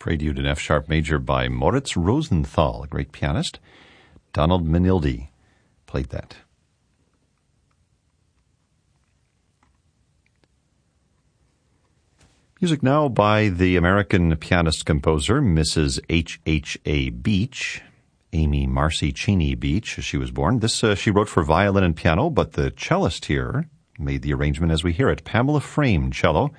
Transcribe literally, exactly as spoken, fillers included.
Prelude in F-sharp major by Moritz Rosenthal, a great pianist. Donald Manildi played that. Music now by the American pianist-composer, Missus H H A Beach, Amy Marcy Cheney Beach, as she was born. This uh, she wrote for violin and piano, but the cellist here made the arrangement as we hear it. Pamela Frame, cello.